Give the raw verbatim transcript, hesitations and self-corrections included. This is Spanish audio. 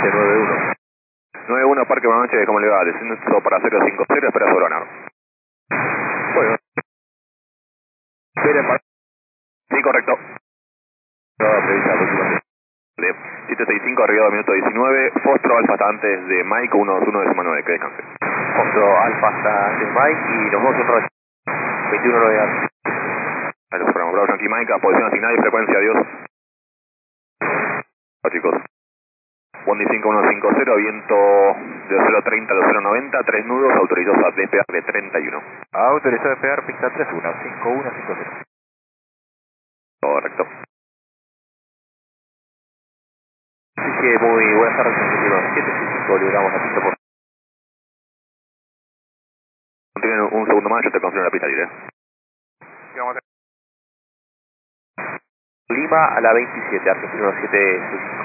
siete nueve uno. nueve uno Parque Buenas noches, ¿cómo le va? Descenso para cero cinco cero, espera sobre ganar. Bueno. Esperen para... Sí, correcto. siete seis cinco, arribado minuto diecinueve, Fostro Alfa hasta antes de Mike, uno dos uno décima nueve, que descanse. Fostro Alfa hasta antes de Mike y nos vamos un rato. veintiuno nueve A. Ahí lo superamos, Bravo Yankee Mike, posición asignada y frecuencia, adiós. Hola chicos. Bondi cinco uno cinco cero, viento de cero treinta a cero noventa, tres nudos, autorizados a despegar de treinta y uno. Autorizado a despegar pista tres uno, cinco uno cinco cero. Correcto. Sí, sí, muy buenas tardes, siete seis cinco, liberamos la pista por... Tienen un segundo más, yo te confirmo la pista libre. Lima a la veintisiete, Argentino siete seis cinco.